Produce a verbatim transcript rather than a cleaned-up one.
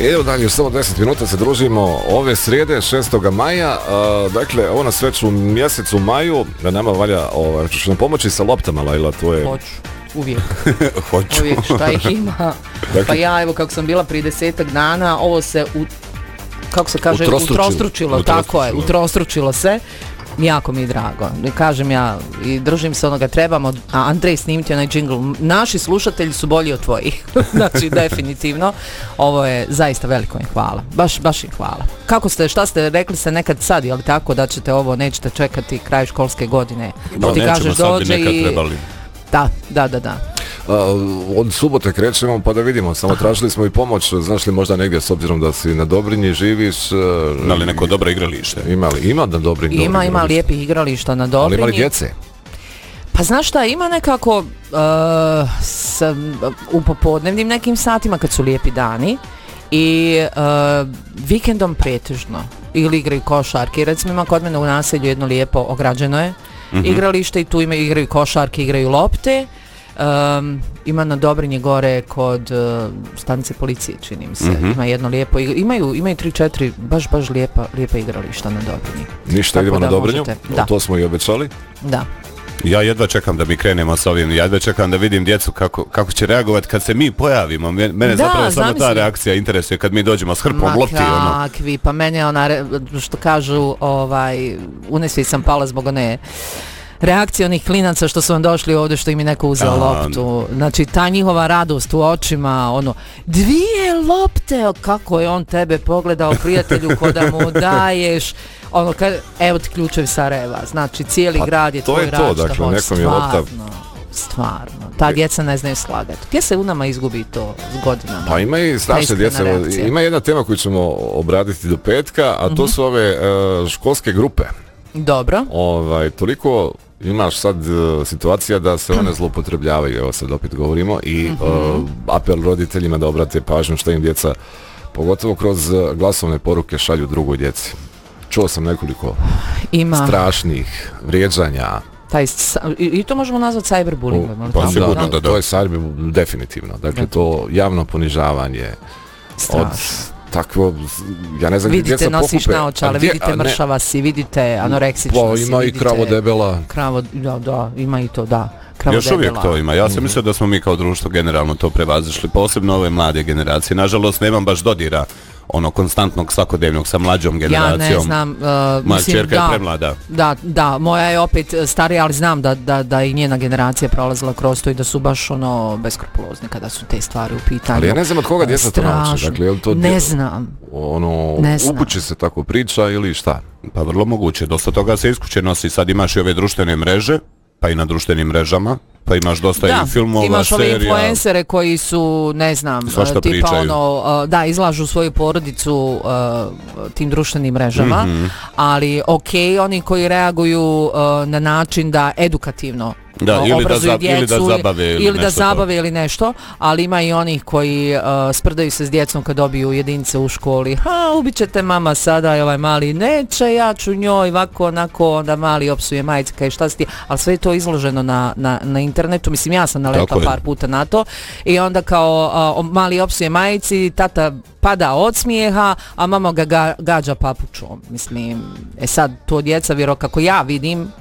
Evo dalje, samo deset minuta se družimo ove srijede, šestog maja, uh, dakle, ovo na sveću mjesecu maju, da nama valja, ovaj, ćeš nam pomoći sa loptama, Lajla, to je... Hoću, uvijek. Hoću. Uvijek, šta ih ima. Dakle, pa ja, evo, kako sam bila prije desetak dana, ovo se, u, kako se kaže, utrostručilo, utrostručilo, utrostručilo, tako je, utrostručilo se. Jako mi je drago. Kažem ja i držim se onoga trebamo, a Andrej snimiti onaj džingl. Naši slušatelji su bolji od tvojih. Znači, definitivno. Ovo je zaista veliko im hvala. Baš, baš im hvala. Kako ste, šta ste rekli se nekad sad, je li tako da ćete ovo, nećete čekati kraj školske godine? No, ti kažeš dođe i... Trebali. Da, da, da, da. Uh, od subote krećemo pa da vidimo, samo tražili smo i pomoć, znaš li možda negdje s obzirom da si na Dobrinji živiš, uh, ima li neko dobro igralište? Ima li, ima na Dobrinji? Ima, ima igralište. Lijepih igrališta na Dobrinji. Ali ima li djece? Pa znaš šta, ima nekako uh, s, u popodnevnim nekim satima kad su lijepi dani i uh, vikendom pretežno ili igraju košarke. Recimo ima kod mene u naselju jedno lijepo ograđeno je mm-hmm. igralište i tu ima, igraju košarke, igraju lopte. Um, ima na Dobrinji gore kod uh, stanice policije, čini mi se. Mm-hmm. Ima jedno lijepo, imaju, imaju tri četiri baš, baš lijepa, lijepa igrališta na Dobrinji. Ništa, idemo na Dobrinju, to smo i obećali. Da. Ja jedva čekam da mi krenemo s ovim, ja jedva čekam da vidim djecu kako, kako će reagovati kad se mi pojavimo. Mene da, zapravo samo zamisli. Ta reakcija interesuje kad mi dođemo s hrpom lopti. Ma kakvi, pa mene ona, što kažu, ovaj, unesvi sam pala zbog one reakcije onih klinaca što su vam došli ovdje što im je neko uzeo loptu. Znači ta njihova radost u očima, ono, dvije lopte, kako je on tebe pogledao, prijatelju, ko da mu daješ, ono, kad, evo ti ključevi Sarajeva, znači cijeli pa, grad je tvoj rad. To je to, dakle, nekom je lopta. Stvarno, ta djeca ne znaju slagati. Gdje se u nama izgubi to s godinama? Pa ima i strašne djece. Ima jedna tema koju ćemo obraditi do petka, a to mm-hmm. su ove uh, školske grupe. Dobro. Ovaj, toliko imaš sad uh, situacija da se one zloupotrebljavaju, evo sad opet govorimo, i mm-hmm. uh, apel roditeljima da obrate pažnju što im djeca, pogotovo kroz uh, glasovne poruke, šalju drugoj djeci. Čuo sam nekoliko Ima. strašnih vrijeđanja. Taj, i, I to možemo nazvati cyberbullyingom. Pa sigurno da, da, da. To je cyber, definitivno. Dakle, to javno ponižavanje Strašno. Od takvo, ja ne znam, vidite, nosiš naočale, vidite, mršava si, vidite, anoreksična pa, si, ima vidite, i kravo debela. Kravo, da, da, ima i to, da. Kravo Još debela. uvijek to ima. Ja sam mm-hmm. mislio da smo mi kao društvo generalno to prevazišli, posebno ove mlade generacije. Nažalost, nemam baš dodira ono konstantnog svakodnevnog sa mlađom generacijom. Ja ne znam, uh, moja mislim, čerka da, je premlada. Da, da, moja je opet starija, ali znam da, da, da i njena generacija prolazila kroz to i da su baš ono beskrupulozni kada su te stvari u pitanju. Ali ja ne znam od koga djeca to nauči. Dakle, je li to ne dje, znam. Ono, ne znam. upući se tako priča ili šta? Pa vrlo moguće. Dosta toga se iskuće nosi. Sad imaš i ove društvene mreže, pa i na društvenim mrežama. Pa imaš dosta da, i filmova, imaš serija. Imaš ove influencere koji su, ne znam, tipa pričaju. ono, da, izlažu svoju porodicu uh, tim društvenim mrežama, mm-hmm. ali okej, okay, oni koji reaguju uh, na način da edukativno da, ili da, za, djecu, ili da zabave ili, ili da nešto zabave ili nešto, ali ima i onih koji uh, sprdaju se s djecom kad dobiju jedinice u školi. Ha, ubit ćete mama sada i ovaj mali, neće, ja ću njoj, ovako, onako, onda mali opsuje majice, kaj šta si ti, ali sve je to izloženo na, na, na internetu, mislim ja sam naletla par puta na to i onda kao uh, mali opsuje majici, tata pada od smijeha, a mama ga, ga gađa papučom. Mislim, e sad to djeca, vjero kako ja vidim,